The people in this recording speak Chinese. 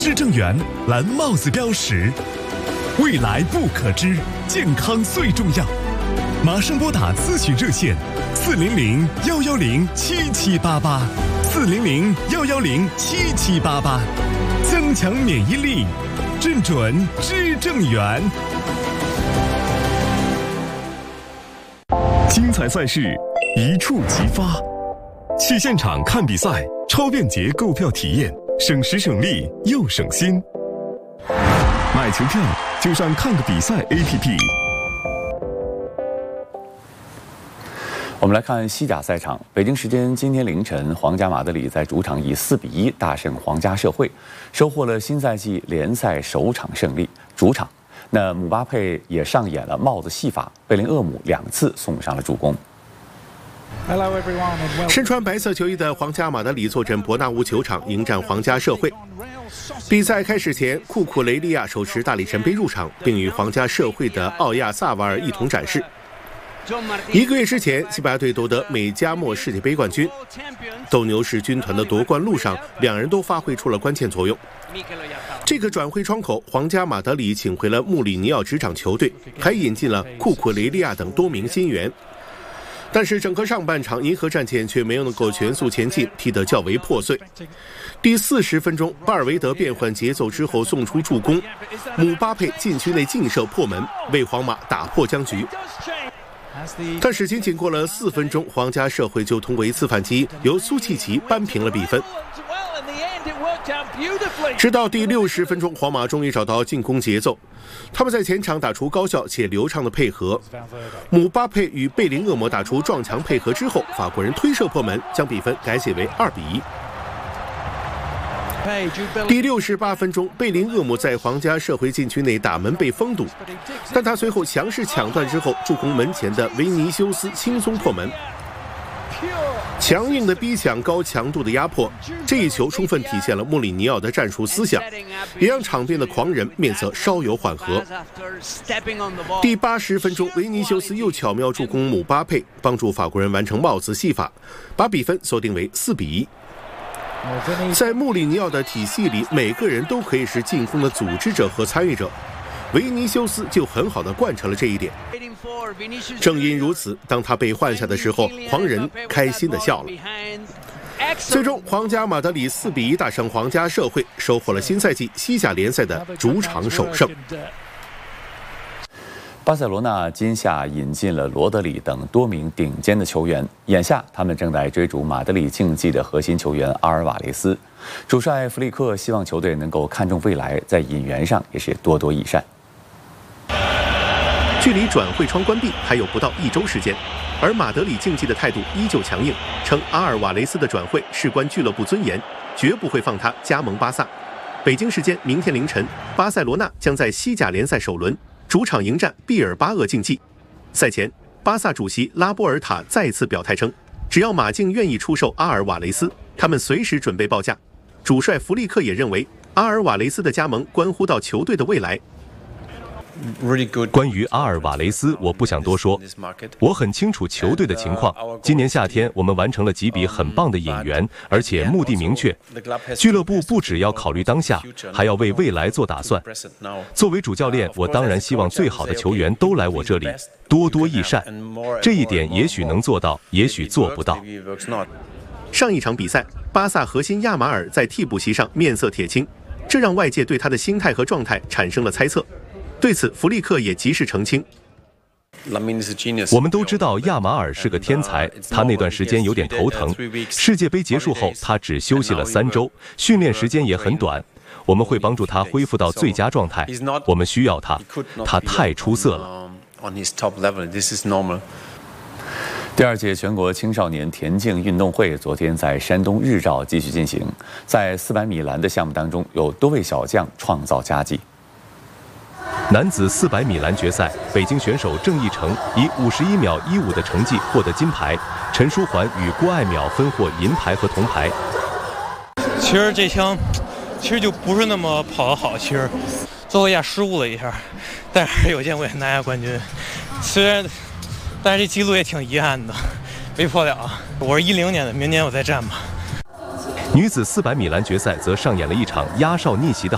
至正源蓝帽子标识，未来不可知，健康最重要。马上拨打咨询热线400-110-7788，400-110-7788，增强免疫力，正准至正源。精彩赛事一触即发，去现场看比赛，超便捷购票体验，省时省力又省心。买球票就上看个比赛 APP。 我们来看西甲赛场，北京时间今天凌晨，皇家马德里在主场以4-1大胜皇家社会，收获了新赛季联赛首场胜利。主场，那姆巴佩也上演了帽子戏法，贝林厄姆2次送上了助攻。 身穿白色球衣的皇家马德里坐镇伯纳乌球场迎战皇家社会。比赛开始前，库库雷利亚手持大力神杯入场，并与皇家社会的奥亚萨瓦尔一同展示。1个月之前，西班牙队夺得美加墨世界杯冠军。斗牛士军团的夺冠路上，两人都发挥出了关键作用。这个转会窗口，皇家马德里请回了穆里尼奥执掌球队，还引进了库库雷利亚等多名新援。但是整个上半场，银河战舰却没有能够全速前进，踢得较为破碎。第40分钟，巴尔维德变换节奏之后送出助攻，姆巴佩禁区内劲射破门，为皇马打破僵局。但是仅过了4分钟，皇家社会就通过一次反击，由苏契奇扳平了比分。直到第60分钟，皇马终于找到进攻节奏，他们在前场打出高效且流畅的配合。姆巴佩与贝林厄姆打出撞墙配合之后，法国人推射破门，将比分改写为2-1。第68分钟，贝林厄姆在皇家社会禁区内打门被封堵，但他随后强势抢断之后，助攻门前的维尼修斯轻松破门。强硬的逼抢，高强度的压迫，这一球充分体现了穆里尼奥的战术思想，也让场边的狂人面色稍有缓和。第80分钟，维尼修斯又巧妙助攻姆巴佩，帮助法国人完成帽子戏法，把比分锁定为4-1。在穆里尼奥的体系里，每个人都可以是进攻的组织者和参与者，维尼修斯就很好地贯彻了这一点。正因如此，当他被换下的时候，狂人开心地笑了。最终，皇家马德里4-1大胜皇家社会，收获了新赛季西甲联赛的主场首胜。 巴塞罗那今夏引进了罗德里等多名顶尖的球员，眼下他们正在追逐马德里竞技的核心球员阿尔瓦雷斯。主帅弗里克希望球队能够看重未来，在引援上也是多多益善。 距离转会窗关闭还有不到1周时间，而马德里竞技的态度依旧强硬，称阿尔瓦雷斯的转会事关俱乐部尊严，绝不会放他加盟巴萨。北京时间明天凌晨，巴塞罗那将在西甲联赛首轮主场迎战毕尔巴鄂竞技。赛前，巴萨主席拉波尔塔再次表态称，只要马竞愿意出售阿尔瓦雷斯，他们随时准备报价。主帅弗利克也认为，阿尔瓦雷斯的加盟关乎到球队的未来。 关于阿尔瓦雷斯，我不想多说。我很清楚球队的情况。今年夏天，我们完成了几笔很棒的引援，而且目的明确。俱乐部不只要考虑当下，还要为未来做打算。作为主教练，我当然希望最好的球员都来我这里，多多益善。这一点也许能做到，也许做不到。 上一场比赛，巴萨核心亚马尔在替补席上面色铁青，这让外界对他的心态和状态产生了猜测。对此，弗利克也及时澄清。 我们都知道亚马尔是个天才，他那段时间有点头疼。世界杯结束后，他只休息了3周，训练时间也很短。我们会帮助他恢复到最佳状态，我们需要他，他太出色了。 第2届全国青少年田径运动会昨天在山东日照继续进行，在400米栏的项目当中，有多位小将创造佳绩。 男子400米栏决赛，北京选手郑义成以51秒15的成绩获得金牌，陈书桓与郭爱淼分获银牌和铜牌。 其实这枪，就不是那么跑得好，其实最后也失误了一下，但是有见过也拿下冠军。但是这记录也挺遗憾的，没破了。我是10年的，明年我再战吧。 女子400米栏决赛则上演了一场压哨逆袭的